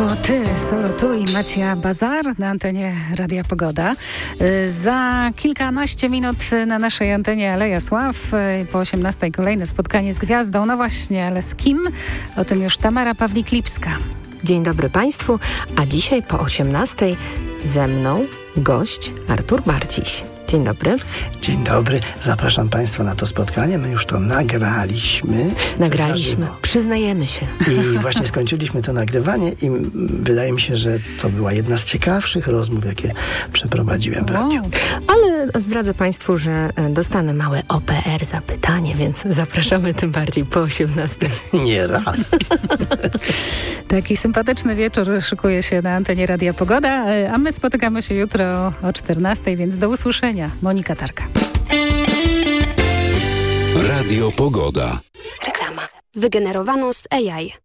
Tylko ty, solo tu i Macia Bazar na antenie Radia Pogoda. Za kilkanaście minut na naszej antenie Aleja Sław. Po 18:00 kolejne spotkanie z gwiazdą. No właśnie, ale z kim? O tym już Tamara Pawlik-Lipska. Dzień dobry Państwu, a dzisiaj po 18:00 ze mną gość Artur Barciś. Dzień dobry. Dzień dobry. Zapraszam Państwa na to spotkanie. My już to nagraliśmy. Przyznajemy się. I właśnie skończyliśmy to nagrywanie i wydaje mi się, że to była jedna z ciekawszych rozmów, jakie przeprowadziłem w radiu. Ale zdradzę Państwu, że dostanę małe OPR zapytanie, więc zapraszamy tym bardziej po 18:00. Nie raz. Taki sympatyczny wieczór szykuje się na antenie Radia Pogoda, a my spotykamy się jutro o 14:00, więc do usłyszenia. Monika Tarka. Radio Pogoda. Reklama. Wygenerowano z AI.